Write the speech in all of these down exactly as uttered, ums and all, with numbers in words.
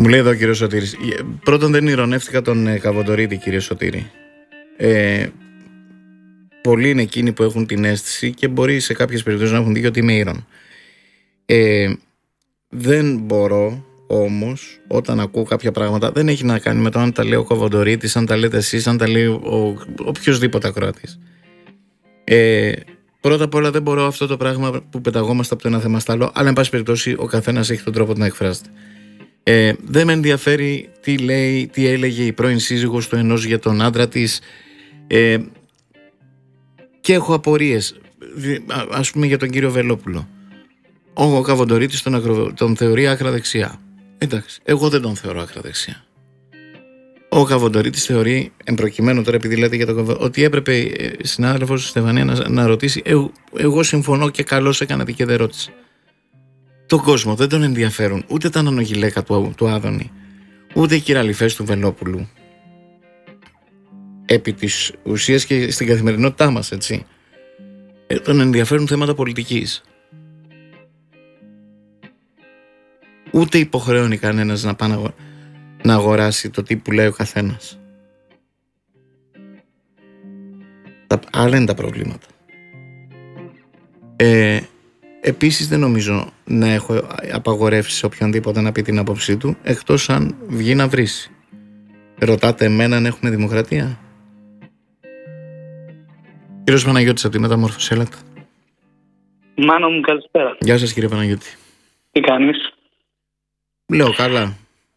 Μου λέει εδώ ο κύριος Σωτήρης. Πρώτον, δεν ειρωνεύτηκα τον ε, Καβοντορίδη, κύριε Σωτήρη. Ε, πολλοί είναι εκείνοι που έχουν την αίσθηση και μπορεί σε κάποιες περιπτώσεις να έχουν δίκιο ότι είμαι ήρων. Ε, δεν μπορώ όμως, όταν ακούω κάποια πράγματα, δεν έχει να κάνει με το αν τα λέει ο Καβοντορίδης, αν τα λέτε εσείς, αν τα λέει ο οποιοσδήποτε ακροατής. Ε, πρώτα απ' όλα δεν μπορώ αυτό το πράγμα που πεταγόμαστε από το ένα θέμα στο άλλο, αλλά εν πάση περιπτώσει ο καθένας έχει τον τρόπο να εκφράζεται. Ε, δεν με ενδιαφέρει τι λέει, τι έλεγε η πρώην σύζυγος του ενός για τον άντρα της, ε, και έχω απορίες, ας πούμε για τον κύριο Βελόπουλο. Ο Καβοντορίτης τον, ακρο... τον θεωρεί άκρα δεξιά. Εντάξει, εγώ δεν τον θεωρώ άκρα δεξιά. Ο Καβοντορίτης θεωρεί, εμπροκειμένου τώρα επειδή λέτε για τον Καβοντορίτη, ότι έπρεπε η συνάδελφος Στεφανία να, να ρωτήσει. Εγώ, εγώ συμφωνώ και καλώς έκανατε και δεν ρώτησε. Τον κόσμο δεν τον ενδιαφέρουν ούτε τα νανογιλέκα του, του Άδωνη, ούτε οι κυραλιφές του Βελόπουλου. Επί της ουσίας και στην καθημερινότητά μας, έτσι. Ε, τον ενδιαφέρουν θέματα πολιτικής. Ούτε υποχρεώνει κανένας να πάει να, να αγοράσει το τι που λέει ο καθένας. Τα, άλλα είναι τα προβλήματα. Ε, Επίσης δεν νομίζω να έχω απαγορεύσει σε οποιονδήποτε να πει την άποψή του, εκτός αν βγει να βρίσει. Ρωτάτε εμένα αν έχουμε δημοκρατία? Κύριος Παναγιώτης από τη Μεταμόρφωση, έλατε. Μάνο μου, καλησπέρα. Γεια σας κύριε Παναγιώτη. Τι κάνεις? Λέω καλά.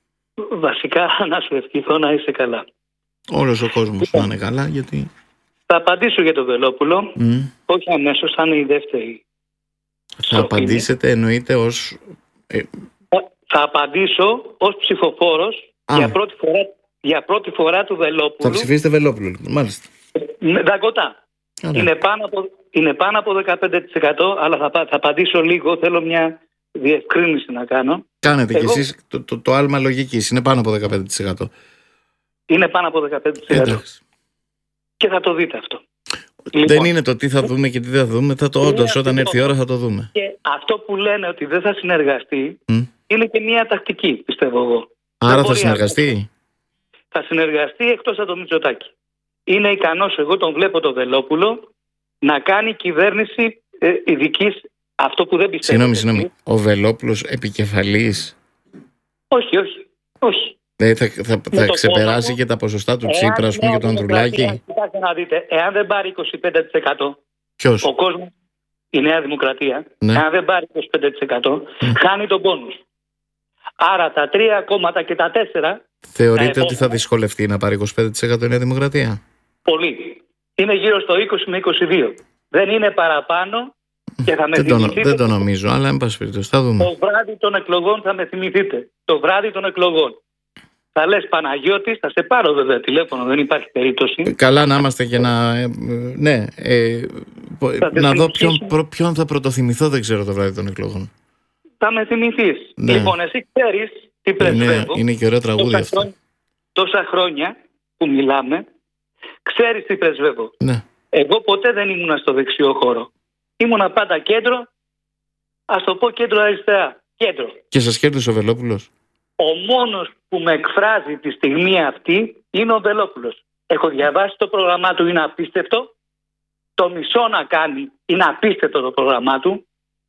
Βασικά να σου ευχηθώ να είσαι καλά. Όλος ο κόσμος να είναι καλά, γιατί... Θα απαντήσω για τον Βελόπουλο, mm. όχι αμέσως, θα είναι η δεύτερη. Θα απαντήσετε, εννοείται ως... Ε... Θα απαντήσω ως ψηφοφόρος για πρώτη, φορά, για πρώτη φορά του Βελόπουλου. Θα ψηφίσετε Βελόπουλο, μάλιστα. Δαγκωτά. Είναι πάνω, από, είναι πάνω από δεκαπέντε τοις εκατό, αλλά θα, θα απαντήσω λίγο, θέλω μια διευκρίνηση να κάνω. Κάνετε Εγώ... κι εσείς το, το, το άλμα λογικής, είναι πάνω από δεκαπέντε τοις εκατό. Είναι πάνω από δεκαπέντε τοις εκατό. Εντάξει. Και θα το δείτε αυτό. Λοιπόν, δεν είναι το τι θα δούμε και τι δεν θα δούμε, θα το όντως όταν έρθει η ώρα θα το δούμε. Και αυτό που λένε ότι δεν θα συνεργαστεί mm. είναι και μια τακτική, πιστεύω εγώ. Άρα θα, θα συνεργαστεί. Θα συνεργαστεί εκτός από το Μητσοτάκη. Είναι ικανός, εγώ τον βλέπω τον Βελόπουλο, να κάνει κυβέρνηση ε, ειδικής, αυτό που δεν πιστεύω. Συγγνώμη, συγγνώμη. Ο Βελόπουλος επικεφαλής. Όχι, όχι, όχι. Δηλαδή θα, θα, θα ξεπεράσει κόμμα, και τα ποσοστά του Τσίπρα, ας πούμε, και του Ανδρουλάκη. Κοιτάξτε να δείτε, εάν δεν πάρει είκοσι πέντε τοις εκατό Ποιος? ο κόσμος, η Νέα Δημοκρατία, ναι. εάν δεν πάρει είκοσι πέντε τοις εκατό ναι. χάνει τον πόνους. Άρα τα τρία κόμματα και τα τέσσερα... Θεωρείτε ότι θα δυσκολευτεί να πάρει είκοσι πέντε τοις εκατό η Νέα Δημοκρατία? Πολύ. Είναι γύρω στο είκοσι με είκοσι δύο. Δεν είναι παραπάνω και θα με δεν θυμηθείτε. Το, δεν το νομίζω, αλλά εν πάση περιπτώσει θα δούμε. Το βράδυ των εκλογών θα με θυμηθείτε. Το βράδυ των εκλογών. Θα λες Παναγιώτης, θα σε πάρω βέβαια τηλέφωνο, δεν υπάρχει περίπτωση. Καλά να είμαστε και να... Ε, ναι, ε, να δω ποιον, ποιον θα πρωτοθυμηθώ, δεν ξέρω το βράδυ των εκλογών. Θα με θυμηθείς. Ναι. Λοιπόν, εσύ ξέρεις τι πρεσβεύω. Είναι, είναι και ωραίο τραγούδι αυτό. Χρόνια, τόσα χρόνια που μιλάμε, ξέρεις τι πρεσβεύω. Ναι. Εγώ ποτέ δεν ήμουνα στο δεξιό χώρο. Ήμουνα πάντα κέντρο, ας το πω κέντρο αριστερά. Κέντρο. Και σας κέρδισε ο Βελόπουλος? Ο μόνος που με εκφράζει τη στιγμή αυτή είναι ο Βελόπουλος. Έχω διαβάσει το πρόγραμμά του, είναι απίστευτο. Το μισό να κάνει, είναι απίστευτο το πρόγραμμά του.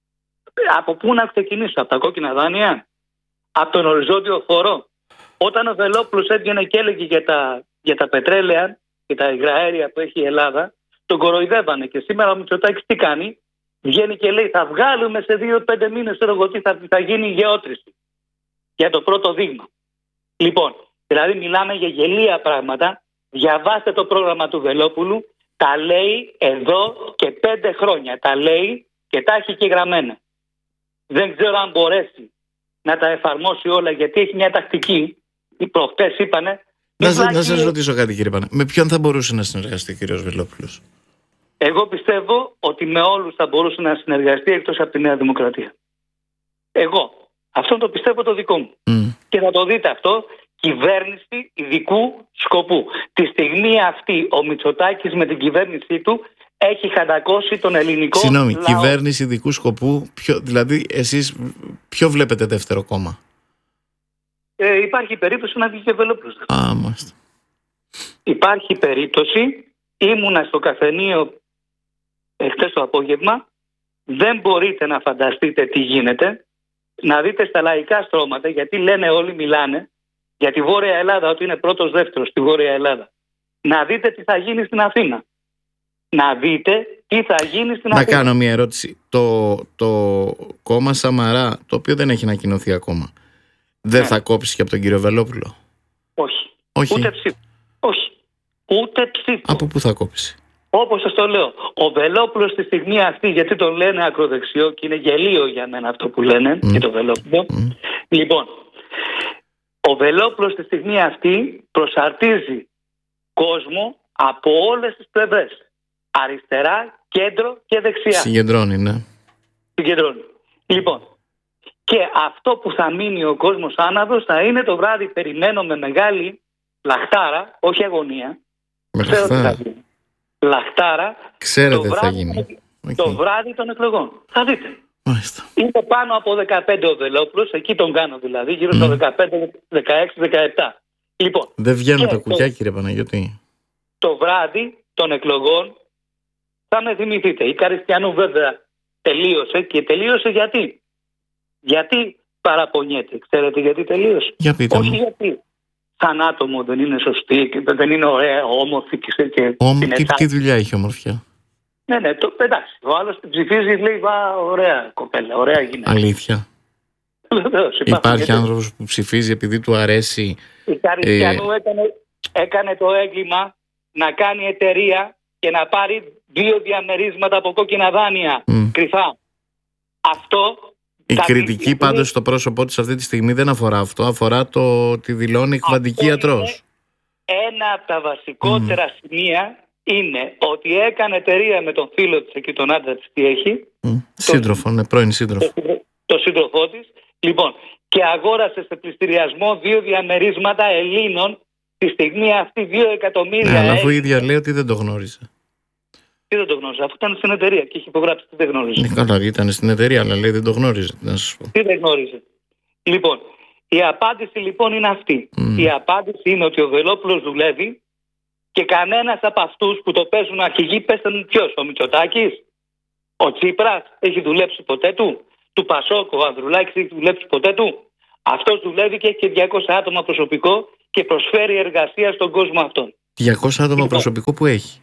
Από πού να ξεκινήσω, από τα κόκκινα δάνεια, από τον οριζόντιο χώρο. Όταν ο Βελόπουλος έβγαινε και έλεγε για τα, για τα πετρέλαια και τα υγραέρια που έχει η Ελλάδα, τον κοροϊδεύανε. Και σήμερα ο Μητσοτάκης τι κάνει? Βγαίνει και λέει θα βγάλουμε σε δύο πέντε μήνες εγώ τι θα, θα γίνει η γεώτρηση. Για το πρώτο δείγμα. Λοιπόν, δηλαδή μιλάμε για γελία πράγματα. Διαβάστε το πρόγραμμα του Βελόπουλου. Τα λέει εδώ και πέντε χρόνια. Τα λέει και τα έχει και γραμμένα. Δεν ξέρω αν μπορέσει να τα εφαρμόσει όλα, γιατί έχει μια τακτική. Οι προχτές είπανε... Να, πλάκι... να σας ρωτήσω κάτι κύριε Πανέ. Με ποιον θα μπορούσε να συνεργαστεί ο κύριος Βελόπουλος? Εγώ πιστεύω ότι με όλους θα μπορούσε να συνεργαστεί εκτός από τη Νέα Δημοκρατία. Εγώ. Αυτό το πιστεύω το δικό μου. Mm. Και θα το δείτε αυτό, κυβέρνηση ειδικού σκοπού. Τη στιγμή αυτή ο Μητσοτάκης με την κυβέρνησή του έχει χαντακώσει τον ελληνικό Συγγνώμη, λαό. Κυβέρνηση ειδικού σκοπού, ποιο, δηλαδή εσείς ποιο βλέπετε δεύτερο κόμμα? ε, υπάρχει περίπτωση να βγει και ο Βελόπουλος. Α, μάλιστα. Υπάρχει περίπτωση, ήμουνα στο καφενείο εχθές το απόγευμα, δεν μπορείτε να φανταστείτε τι γίνεται, να δείτε στα λαϊκά στρώματα, γιατί λένε όλοι, μιλάνε για τη Βόρεια Ελλάδα, ότι είναι πρώτος δεύτερος στη Βόρεια Ελλάδα. Να δείτε τι θα γίνει στην Αθήνα. Να δείτε τι θα γίνει στην να Αθήνα. Να κάνω μια ερώτηση. Το, το κόμμα Σαμαρά, το οποίο δεν έχει ανακοινωθεί ακόμα, δεν ναι. θα κόψει και από τον κύριο Βελόπουλο? Όχι. Όχι. Ούτε ψήφο. Όχι. Ούτε ψήφο. Από πού θα κόψει? Όπως σας το λέω, ο Βελόπουλος στη στιγμή αυτή, γιατί τον λένε ακροδεξιό και είναι γελίο για μένα αυτό που λένε mm. και το Βελόπουλο. Mm. Λοιπόν, ο Βελόπουλος στη στιγμή αυτή προσαρτίζει κόσμο από όλες τις πλευρές. Αριστερά, κέντρο και δεξιά. Συγκεντρώνει, ναι. Συγκεντρώνει. Λοιπόν, και αυτό που θα μείνει ο κόσμος άναδος θα είναι το βράδυ, περιμένω με μεγάλη λαχτάρα, όχι αγωνία. Ξέρω τι θα γίνει. Λαχτάρα. Ξέρετε το τι βράδυ, θα γίνει. Το okay. βράδυ των εκλογών. Θα δείτε. Μάλιστα. Είναι πάνω από δεκαπέντε ο Βελόπουλος, εκεί τον κάνω δηλαδή, γύρω mm. στο δεκαπέντε, δεκαέξι, δεκαεπτά. Λοιπόν, δεν βγαίνουν τα κουκιά, κύριε Παναγιώτη. Το βράδυ των εκλογών θα με θυμηθείτε. Η Καριστιανού βέβαια τελείωσε, και τελείωσε γιατί. Γιατί παραπονιέται. Ξέρετε γιατί τελείωσε? Για πείτε Όχι μου. γιατί σαν άτομο δεν είναι σωστή και δεν είναι ωραία, όμορφη και Όμορφη, τι, τι δουλειά έχει ομορφιά? Ναι, ναι, το, εντάξει. Ο άλλος την ψηφίζει, λέει, βα, ωραία κοπέλα, ωραία γυναίκα. Αλήθεια? Βεβαίως, υπάρχει γιατί... άνθρωπος που ψηφίζει επειδή του αρέσει? Η Καριστιανού ε... έκανε, έκανε το έγκλημα να κάνει εταιρεία και να πάρει δύο διαμερίσματα από κόκκινα δάνεια mm. κρυφά. Αυτό... Η κριτική στιγμή... πάντως στο πρόσωπό της αυτή τη στιγμή δεν αφορά αυτό, αφορά το ότι δηλώνει εκβαντική ιατρός. Ένα από τα βασικότερα mm. σημεία είναι ότι έκανε εταιρεία με τον φίλο της εκεί, τον άντρα της, τι έχει. Mm. Σύντροφο, ναι, πρώην σύντροφο. Το, το σύντροφό της. Λοιπόν, και αγόρασε σε πληστηριασμό δύο διαμερίσματα Ελλήνων τη στιγμή αυτή, δύο εκατομμύρια. Ναι, αλλά αφού η ίδια λέει ότι δεν το γνώριζε. Τι δεν το γνώριζε, αφού ήταν στην εταιρεία και είχε υπογράψει, τι δεν γνώριζε. Ναι, καλά, ήταν στην εταιρεία, αλλά λέει δεν το γνώριζε. Να σας πω. Τι δεν γνώριζε. Λοιπόν, η απάντηση λοιπόν είναι αυτή. Mm. Η απάντηση είναι ότι ο Βελόπουλος δουλεύει και κανένας από αυτούς που το παίζουν αρχηγοί, πέστε μου ποιος, ο Μητσοτάκης, ο Τσίπρας, έχει δουλέψει ποτέ του? Του Πασόκ, ο Ανδρουλάκης, έχει δουλέψει ποτέ του? Αυτός δουλεύει και έχει και διακόσια άτομα προσωπικό και προσφέρει εργασία στον κόσμο αυτόν. διακόσια άτομα λοιπόν, προσωπικό που έχει?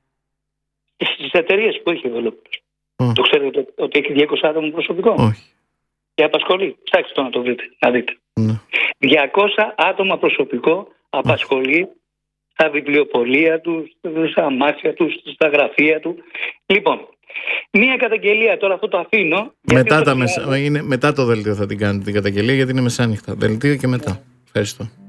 Στις εταιρείες που έχει ο Βελόπουλος. Oh. Το ξέρετε ότι έχει διακόσια άτομα προσωπικό? Όχι. Και απασχολεί. Ψάξτε το να το βρείτε, να δείτε. Mm. διακόσια άτομα προσωπικό απασχολεί mm. στα βιβλιοπωλεία του, στα αμάξια του, στα γραφεία του. Λοιπόν, μία καταγγελία, τώρα αυτό το αφήνω. Μετά, τα μεσα... είναι, μετά το δελτίο θα την κάνετε την καταγγελία, γιατί είναι μεσάνυχτα. Δελτίο και μετά. Ευχαριστώ.